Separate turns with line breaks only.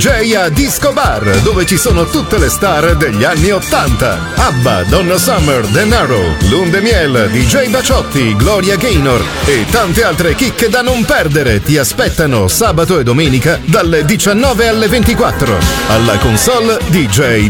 Gioia Disco Bar, dove ci sono tutte le star degli anni '80. ABBA, Donna Summer, The Narrow, Lunde Miel, DJ Baciotti, Gloria Gaynor e tante altre chicche da non perdere ti aspettano sabato e domenica dalle 19 alle 24. Alla console DJ